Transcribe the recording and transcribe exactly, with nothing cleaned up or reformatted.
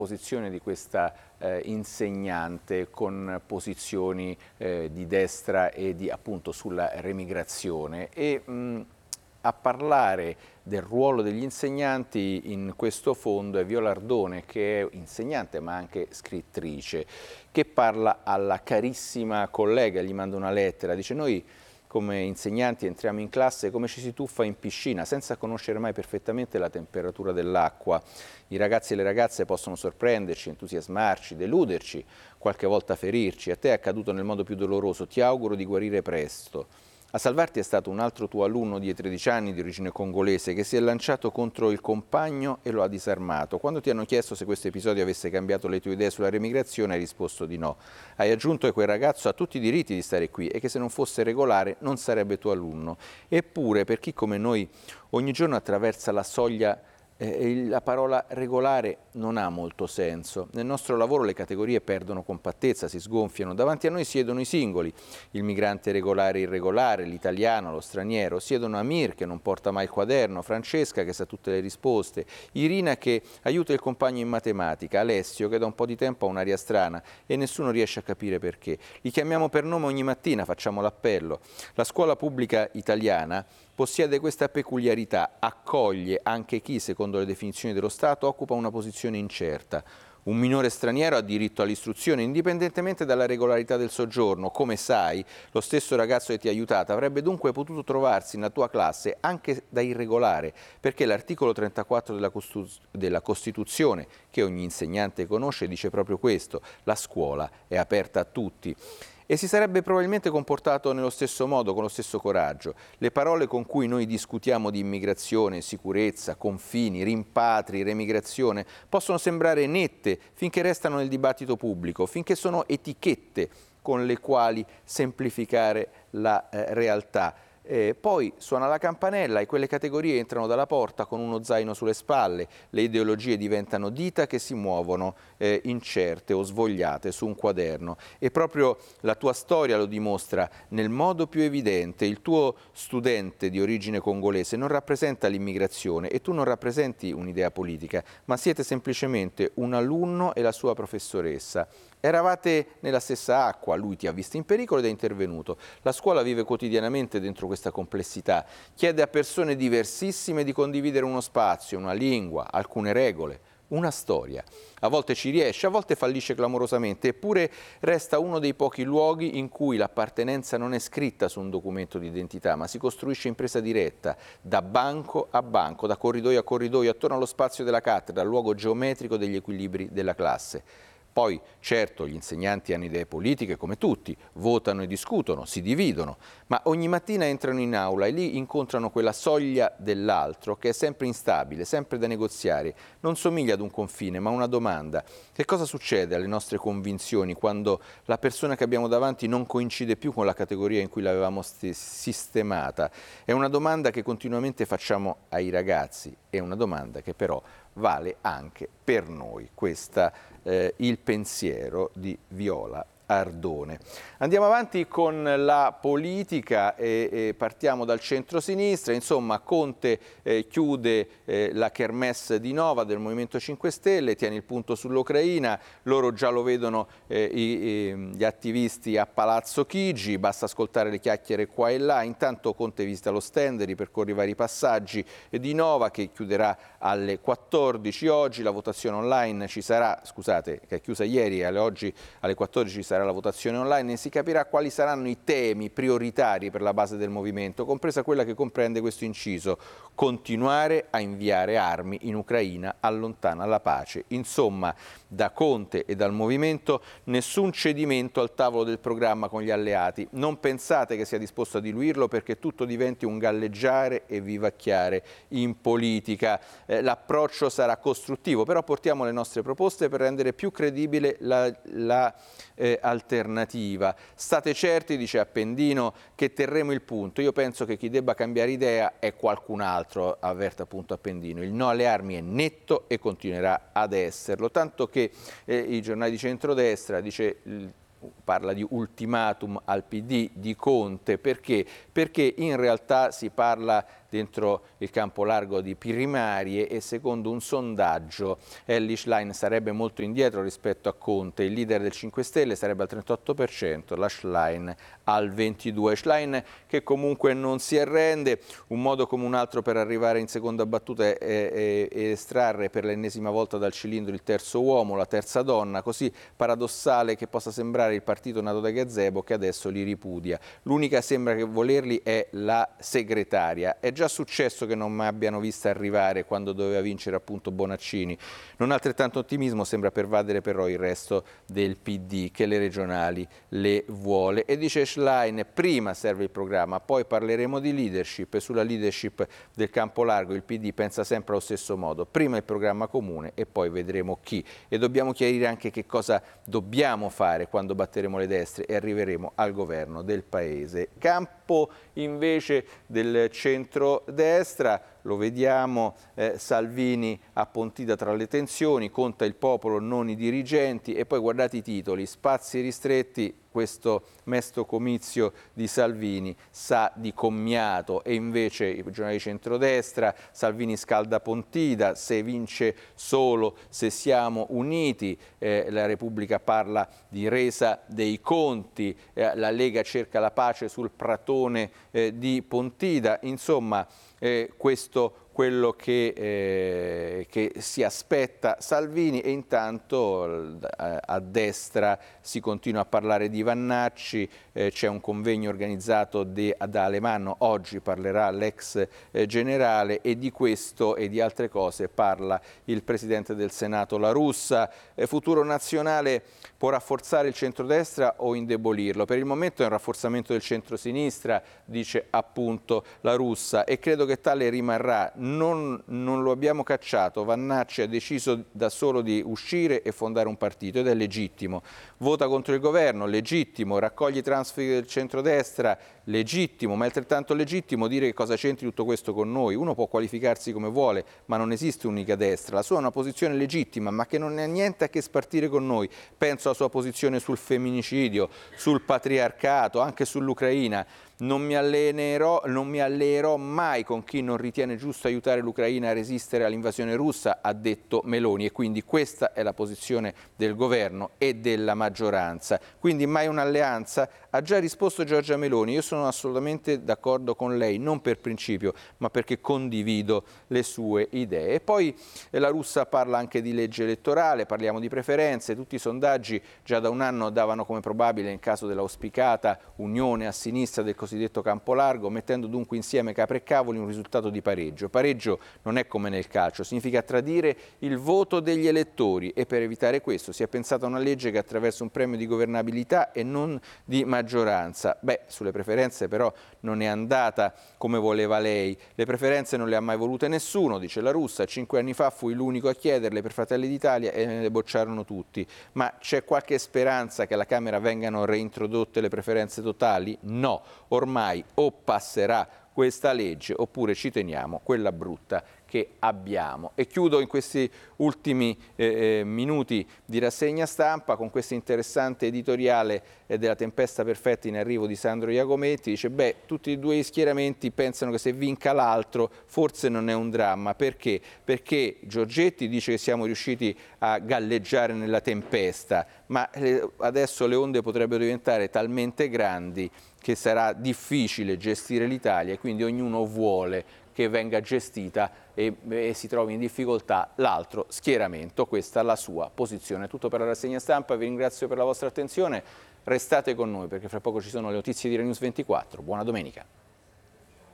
posizione di questa eh, insegnante con posizioni eh, di destra e di appunto sulla remigrazione e mh, a parlare del ruolo degli insegnanti in questo fondo è Viola Ardone, che è insegnante ma anche scrittrice, che parla alla carissima collega, gli manda una lettera, dice: noi come insegnanti entriamo in classe come ci si tuffa in piscina, senza conoscere mai perfettamente la temperatura dell'acqua. I ragazzi e le ragazze possono sorprenderci, entusiasmarci, deluderci, qualche volta ferirci. A te è accaduto nel modo più doloroso, ti auguro di guarire presto. A salvarti è stato un altro tuo alunno di tredici anni di origine congolese che si è lanciato contro il compagno e lo ha disarmato. Quando ti hanno chiesto se questo episodio avesse cambiato le tue idee sulla remigrazione hai risposto di no. Hai aggiunto che quel ragazzo ha tutti i diritti di stare qui e che se non fosse regolare non sarebbe tuo alunno. Eppure per chi come noi ogni giorno attraversa la soglia Eh, la parola regolare non ha molto senso. Nel nostro lavoro le categorie perdono compattezza, si sgonfiano. Davanti a noi siedono i singoli, il migrante regolare e irregolare, l'italiano, lo straniero. Siedono Amir che non porta mai il quaderno, Francesca che sa tutte le risposte, Irina che aiuta il compagno in matematica, Alessio che da un po' di tempo ha un'aria strana e nessuno riesce a capire perché. Li chiamiamo per nome ogni mattina, facciamo l'appello. La scuola pubblica italiana possiede questa peculiarità, accoglie anche chi, secondo le definizioni dello Stato, occupa una posizione incerta. Un minore straniero ha diritto all'istruzione indipendentemente dalla regolarità del soggiorno. Come sai, lo stesso ragazzo che ti ha aiutato avrebbe dunque potuto trovarsi nella tua classe anche da irregolare, perché l'articolo trentaquattro della, della Costituzione, che ogni insegnante conosce, dice proprio questo: la scuola è aperta a tutti. E si sarebbe probabilmente comportato nello stesso modo, con lo stesso coraggio. Le parole con cui noi discutiamo di immigrazione, sicurezza, confini, rimpatri, remigrazione possono sembrare nette finché restano nel dibattito pubblico, finché sono etichette con le quali semplificare la eh, realtà. Eh, poi suona la campanella e quelle categorie entrano dalla porta con uno zaino sulle spalle, le ideologie diventano dita che si muovono eh, incerte o svogliate su un quaderno e proprio la tua storia lo dimostra nel modo più evidente. Il tuo studente di origine congolese non rappresenta l'immigrazione e tu non rappresenti un'idea politica, ma siete semplicemente un alunno e la sua professoressa. Eravate nella stessa acqua, lui ti ha visto in pericolo ed è intervenuto. La scuola vive quotidianamente dentro questa complessità, chiede a persone diversissime di condividere uno spazio, una lingua, alcune regole, una storia. A volte ci riesce, a volte fallisce clamorosamente, eppure resta uno dei pochi luoghi in cui l'appartenenza non è scritta su un documento di identità, ma si costruisce in presa diretta, da banco a banco, da corridoio a corridoio, attorno allo spazio della cattedra, al luogo geometrico degli equilibri della classe. Poi, certo, gli insegnanti hanno idee politiche come tutti, votano e discutono, si dividono, ma ogni mattina entrano in aula e lì incontrano quella soglia dell'altro che è sempre instabile, sempre da negoziare. Non somiglia ad un confine, ma una domanda. Che cosa succede alle nostre convinzioni quando la persona che abbiamo davanti non coincide più con la categoria in cui l'avevamo sistemata? È una domanda che continuamente facciamo ai ragazzi, è una domanda che però vale anche per noi. Questa eh, il pensiero di Viola Ardone. Andiamo avanti con la politica e, e partiamo dal centro-sinistra. Insomma, Conte eh, chiude eh, la kermesse di Nova del Movimento cinque Stelle, tiene il punto sull'Ucraina, loro già lo vedono eh, i, i, gli attivisti a Palazzo Chigi, basta ascoltare le chiacchiere qua e là. Intanto Conte visita lo stand, ripercorre i vari passaggi di Nova che chiuderà alle quattordici oggi, la votazione online ci sarà, scusate, che è chiusa ieri, alle, oggi alle quattordici ci sarà la votazione online e si capirà quali saranno i temi prioritari per la base del movimento, compresa quella che comprende questo inciso: continuare a inviare armi in Ucraina allontana la pace. Insomma, da Conte e dal movimento nessun cedimento al tavolo del programma con gli alleati. Non pensate che sia disposto a diluirlo perché tutto diventi un galleggiare e vivacchiare in politica. Eh, l'approccio sarà costruttivo, però portiamo le nostre proposte per rendere più credibile la, la eh, alternativa. State certi, dice Appendino, che terremo il punto. Io penso che chi debba cambiare idea è qualcun altro, avverte appunto Appendino. Il no alle armi è netto e continuerà ad esserlo, tanto che eh, i giornali di centrodestra dice parla di ultimatum al P D di Conte. Perché? Perché in realtà si parla dentro il campo largo di Primarie e secondo un sondaggio Elly Schlein sarebbe molto indietro rispetto a Conte, il leader del cinque Stelle sarebbe al trentotto per cento, la Schlein al ventidue per cento. Schlein che comunque non si arrende, un modo come un altro per arrivare in seconda battuta è, è, è estrarre per l'ennesima volta dal cilindro il terzo uomo, la terza donna, così paradossale che possa sembrare il partito nato da gazebo che adesso li ripudia. L'unica sembra che volerli è la segretaria. È già successo che non mi abbiano vista arrivare quando doveva vincere appunto Bonaccini. Non altrettanto ottimismo sembra pervadere però il resto del P D che le regionali le vuole. E dice Schlein, prima serve il programma, poi parleremo di leadership e sulla leadership del campo largo il P D pensa sempre allo stesso modo. Prima il programma comune e poi vedremo chi. E dobbiamo chiarire anche che cosa dobbiamo fare quando batteremo le destre e arriveremo al governo del Paese. Campo invece del centro-destra, lo vediamo, eh, Salvini a Pontida tra le tensioni, conta il popolo, non i dirigenti, e poi guardate i titoli, spazi ristretti, questo mesto comizio di Salvini sa di commiato, e invece i giornali di centrodestra, Salvini scalda Pontida, se vince solo se siamo uniti, eh, la Repubblica parla di resa dei conti, eh, la Lega cerca la pace sul pratone eh, di Pontida, insomma eh, questo quello che, eh, che si aspetta Salvini. E intanto eh, a destra si continua a parlare di Vannacci, eh, c'è un convegno organizzato de, da Alemanno, oggi parlerà l'ex eh, generale, e di questo e di altre cose parla il Presidente del Senato La Russa. Eh, Futuro Nazionale può rafforzare il centrodestra o indebolirlo? Per il momento è un rafforzamento del centrosinistra, dice appunto La Russa, e credo che tale rimarrà. Non, non lo abbiamo cacciato, Vannacci ha deciso da solo di uscire e fondare un partito ed è legittimo. Vota contro il governo, legittimo. Raccoglie i transfer del centrodestra, legittimo, ma è altrettanto legittimo dire che cosa c'entri tutto questo con noi. Uno può qualificarsi come vuole, ma non esiste un'unica destra. La sua è una posizione legittima, ma che non ha niente a che spartire con noi. Penso alla sua posizione sul femminicidio, sul patriarcato, anche sull'Ucraina. Non mi allenerò, non mi alleerò mai con chi non ritiene giusto aiutare l'Ucraina a resistere all'invasione russa, ha detto Meloni, e quindi questa è la posizione del governo e della maggioranza. Quindi mai un'alleanza? Ha già risposto Giorgia Meloni, io sono assolutamente d'accordo con lei, non per principio, ma perché condivido le sue idee. E poi eh, La Russa parla anche di legge elettorale, parliamo di preferenze, tutti i sondaggi già da un anno davano come probabile, in caso dell'auspicata unione a sinistra del cosiddetto campo largo, mettendo dunque insieme capre e cavoli un risultato di pareggio. Pareggio non è come nel calcio, significa tradire il voto degli elettori, e per evitare questo si è pensata a una legge che attraverso un premio di governabilità e non di maggioranza. Beh, sulle preferenze però non è andata come voleva lei. Le preferenze non le ha mai volute nessuno, dice La Russa. Cinque anni fa fui l'unico a chiederle per Fratelli d'Italia e ne bocciarono tutti. Ma c'è qualche speranza che alla Camera vengano reintrodotte le preferenze totali? No. Ormai o passerà questa legge oppure ci teniamo quella brutta che abbiamo. E chiudo in questi ultimi eh, minuti di rassegna stampa con questo interessante editoriale eh, della Tempesta Perfetta in arrivo di Sandro Iacometti. Dice, beh, tutti e due gli schieramenti pensano che se vinca l'altro forse non è un dramma. Perché? Perché Giorgetti dice che siamo riusciti a galleggiare nella tempesta, ma eh, adesso le onde potrebbero diventare talmente grandi che sarà difficile gestire l'Italia, e quindi ognuno vuole che venga gestita e, e si trovi in difficoltà l'altro schieramento. Questa è la sua posizione. Tutto per la rassegna stampa, vi ringrazio per la vostra attenzione, restate con noi perché fra poco ci sono le notizie di Rai News ventiquattro. Buona domenica.